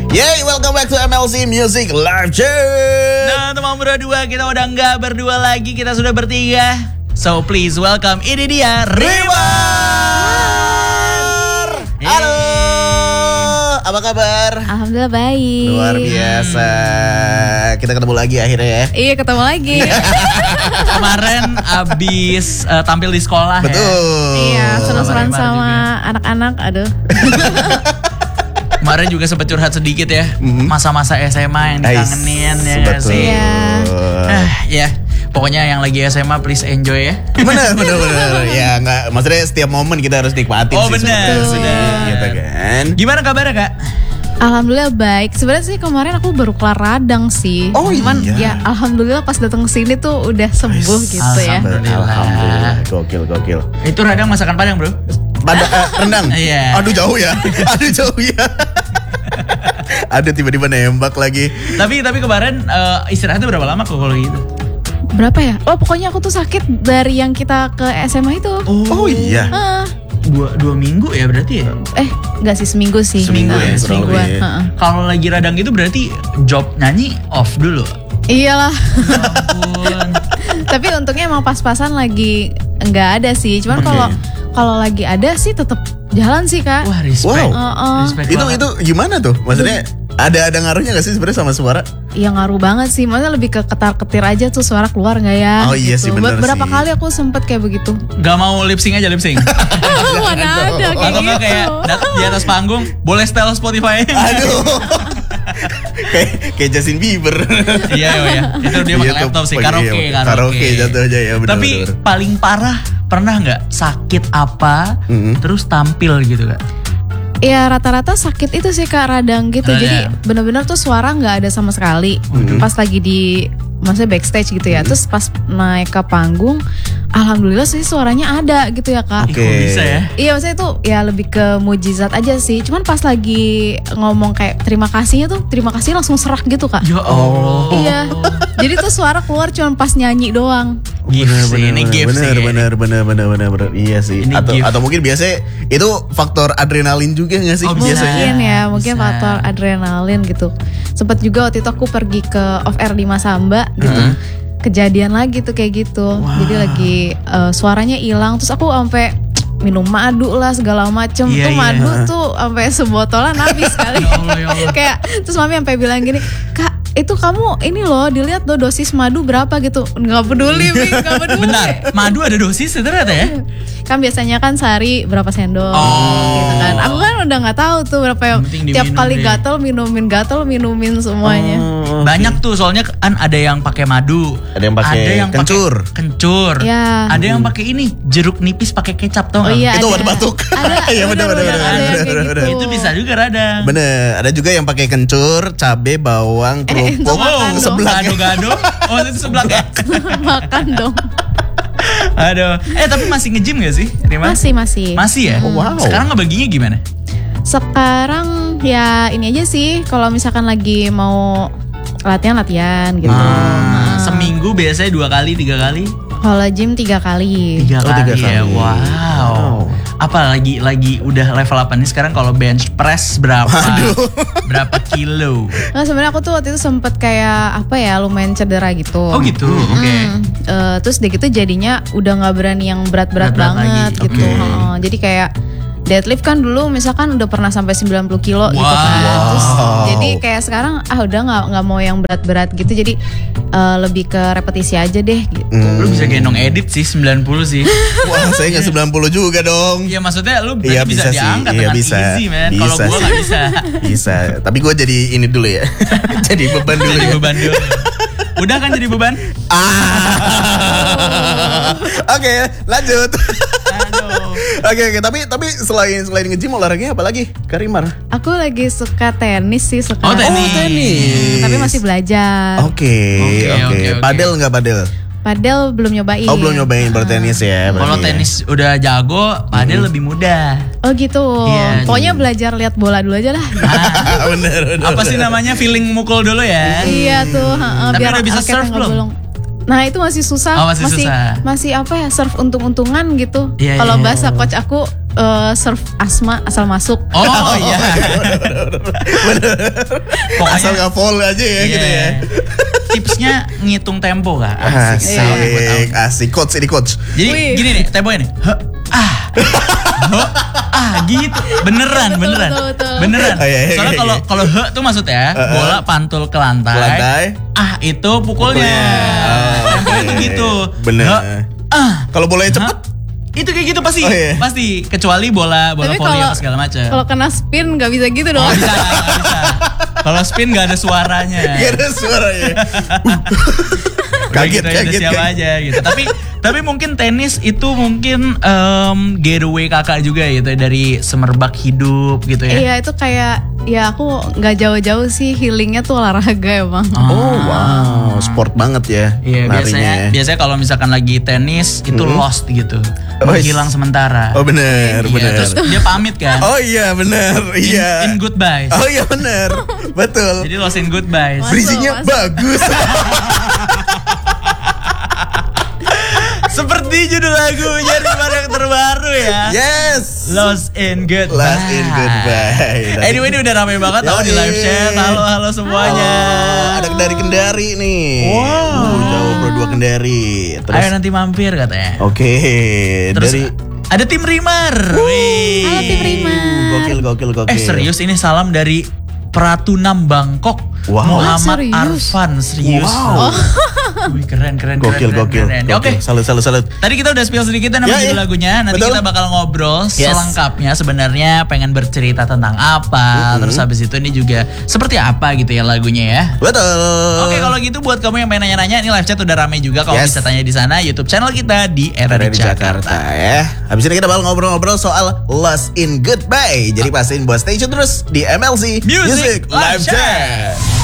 Yay, welcome back to MLC Music Live Chat. Nah teman berdua, kita udah nggak berdua lagi, kita sudah bertiga. So please welcome, ini dia Rimar. Halo, apa kabar? Alhamdulillah baik. Luar biasa. Kita ketemu lagi akhirnya ya. Iya, ketemu lagi. Kemarin abis tampil di sekolah. Betul. Iya, seru-seruan Rimar sama juga. anak-anak. Aduh. Kemarin juga sempat curhat sedikit ya, masa-masa SMA yang dikangenin ya nggak betul. sih? Iya. Ya, pokoknya yang lagi SMA please enjoy ya. Bener. Ya nggak, maksudnya setiap momen kita harus nikmatin Oh, sih. bener. sebenarnya. Gitu kan. Gimana kabarnya Kak? Alhamdulillah baik. Sebenarnya sih kemarin aku baru kelar radang sih. Oh, Cuman iya. ya alhamdulillah pas datang ke sini tuh udah sembuh gitu ya. Alhamdulillah. Gokil. Itu radang masakan Padang bro? Rendang. Iya. Aduh jauh ya. Aduh tiba-tiba nembak lagi. Tapi kemarin istirahatnya berapa lama kok kalau gitu? Berapa ya? Oh pokoknya aku tuh sakit dari yang kita ke SMA itu. Oh iya. Dua minggu ya berarti ya? Enggak sih, seminggu sih. Seminggu ya, semingguan. kurang lebih. Heeh. Kalau lagi radang itu berarti job nyanyi off dulu. Iyalah. Ampun. Tapi untungnya emang pas-pasan lagi nggak ada sih. Cuman Oke. kalau lagi ada sih tetap jalan sih Kak. Wah respect. Wow. Respect Itu banget. gimana tuh? Maksudnya ada ngaruhnya gak sih sebenarnya sama suara? Ya ngaruh banget sih, maksudnya lebih ke ketar-ketir aja tuh suara keluar nggak ya? Oh iya sih, bener Berapa sih. kali aku sempet kayak begitu. Gak mau lip sync aja lip sync. Mana ada kayak Atau nggak gitu. kayak datang di atas panggung boleh setel Spotify. Aduh. kayak Justin Bieber. Iya. Itu dia pakai Iya tuh, laptop sih, pakai- karaoke. karaoke jatuhnya ya, bener, Tapi bener. paling parah pernah nggak sakit apa terus tampil gitu Kak? Ya rata-rata sakit itu sih Kak, radang gitu. Radang. Jadi bener-bener tuh suara nggak ada sama sekali. Pas lagi di maksudnya backstage gitu ya. Terus pas naik ke panggung, alhamdulillah sih suaranya ada gitu ya Kak. Oke. Kok bisa ya? Iya maksudnya itu ya lebih ke mujizat aja sih. Cuman pas lagi ngomong kayak terima kasihnya tuh, terima kasih langsung serak gitu Kak. Ya Allah. Iya. Jadi tuh suara keluar cuma pas nyanyi doang. Gift sih, ini gift sih. Bener. Iya sih. Ini gift. Atau mungkin biasanya itu faktor adrenalin juga gak sih Oh, bisa. biasanya? Mungkin ya, mungkin Bisa. faktor adrenalin gitu. Sempet juga waktu itu aku pergi ke off air di Masamba gitu. Kejadian lagi tuh kayak gitu. Jadi lagi suaranya hilang, terus aku sampai minum madu lah segala macem. Iya, Tuh iya. madu tuh sampai sebotolan habis kali. Ya Allah. Kayak terus mami sampai bilang gini, "Kak, itu kamu ini loh dilihat loh dosis madu berapa gitu." Nggak peduli, Mi, nggak peduli. Bentar, madu ada dosis ternyata ya? Kan biasanya kan sehari berapa sendok Oh. gitu kan. Aku kan udah nggak tahu tuh berapa yang Yang penting tiap diminum kali deh. gatel minumin semuanya. Banyak tuh soalnya kan ada yang pakai madu, Ada yang pakai kencur. kencur. Ya. Ada yang pakai ini jeruk nipis pakai kecap tau Oh nggak? iya, Itu ada. obat batuk. Ada, Iya, bener. ada yang kayak gitu. Itu bisa juga radang. Bener, ada juga yang pakai kencur, cabe, bawang, itu kerupuk, makan dong. seblak. Gado-gado. Oh itu seblak ya? Makan dong. Aduh. Tapi masih nge-gym gak sih? Rima? Masih. Masih ya? Oh, wow. Sekarang ngebaginya gimana? Sekarang ya ini aja sih kalau misalkan lagi mau latihan gitu. Seminggu biasanya 2 kali, 3 kali? Kalau gym 3 kali. 3 Oh, kali 3 ya. kali. Wow. Apa lagi udah level apa nih sekarang kalau bench press berapa? Berapa kilo? Nah sebenarnya aku tuh waktu itu sempet kayak apa ya lumayan cedera gitu. Oh gitu. Oke. Terus deh gitu jadinya udah nggak berani yang berat-berat Berat-berat banget lagi. gitu. Oke. Jadi kayak deadlift kan dulu misalkan udah pernah sampai 90 kilo gitu kan. Terus jadi kayak sekarang udah nggak mau yang berat-berat gitu. Jadi lebih ke repetisi aja deh gitu. Lu bisa gendong edit sih 90 sih. Wah, saya nggak 90 juga dong. Iya maksudnya lu berarti Iya, bisa bisa sih. diangkat Iya, dengan bisa. easy man. Kalau Bisa gua sih. gak bisa. Bisa, tapi gue jadi ini dulu ya. Jadi beban dulu Jadi ya. beban dulu. Udah kan jadi beban? Oke, lanjut. Aduh. Oke, tapi selain nge-gym olahraganya apa lagi? Karimar. Aku lagi suka tenis sih Oh, sekarang. tenis. Tapi masih belajar. Oke. Oke. Padel nggak padel? Padel belum nyobain. Oh, belum nyobain bertenis ya. berarti Kalau ya. tenis udah jago, padel lebih mudah. Oh gitu. Iya, Pokoknya belajar lihat bola dulu aja lah. bener. Apa sih namanya feeling mukul dulu ya? Iya tuh. Tapi biar udah bisa raketnya serve nggak belum? bolong. Nah itu masih susah. Oh, masih susah. Masih apa ya serve untung-untungan gitu. Iya, Kalau iya. bahasa coach aku serve Asma asal masuk. Oh iya. Pokoknya Asal nggak fall aja ya gitu iya. ya. Tipsnya ngitung tempo kak. Asik, asik. Coach ini coach. Jadi Wih. gini nih temponya nih. Gitu. Beneran. Betul. Beneran. Oh, iya. Soalnya kalau tuh maksudnya bola pantul ke lantai. Lantai. Itu pukulnya. Pukulnya. Temponya tuh gitu. Bener. Kalau bolanya Hah? cepet, Itu kayak gitu pasti. Oh, iya. Pasti kecuali bola Tapi volley kalau apa segala macam. kalau kena spin nggak bisa gitu dong. Oh, bisa. Kalau spin nggak ada suaranya. gak ada suaranya. Gitu, ada siapa aja gitu. Tapi mungkin tenis itu mungkin getaway kakak juga gitu dari semerbak hidup gitu ya. Iya itu kayak ya aku nggak jauh-jauh sih, healingnya tuh olahraga emang. Oh wow, sport banget ya. Iya larinya. biasanya kalau misalkan lagi tenis itu lost gitu, Oh, menghilang sementara. Oh bener, Iya, bener. terus dia pamit kan. Oh iya bener, iya. In goodbyes. Oh iya bener, betul. Jadi lost in goodbyes. Bridging-nya Masuk. bagus. Seperti judul lagunya di yang terbaru ya. Yes. Lost in Goodbye. Lost in Goodbye. Anyway ini udah rame banget tau di live chat. Halo semuanya. Ada dari Kendari nih. Wow. Jauh berdua Kendari. Terus Ayo nanti mampir katanya. Oke, Terus dari ada tim Rimar. Wih. Halo tim Rimar. gokil. Serius ini salam dari Pratunam Bangkok. Wow. Muhammad serius? Arfan serius. Wow. Wih, keren. Gokil. Oke. Salut. Tadi kita udah spill sedikit nama Ya, judul ya. lagunya. Nanti Betul. kita bakal ngobrol Yes. selengkapnya sebenarnya pengen bercerita tentang apa. Terus habis itu ini juga seperti apa gitu ya lagunya ya. Betul. Oke kalau gitu buat kamu yang pengen nanya-nanya ini live chat udah rame juga. Kalau Yes. bisa tanya di sana YouTube channel kita di Era Ada di di Jakarta. Jakarta ya. Habis ini kita bakal ngobrol-ngobrol soal Lost in Goodbye. Jadi pastiin buat stay tune terus di MLC Music Live Chat.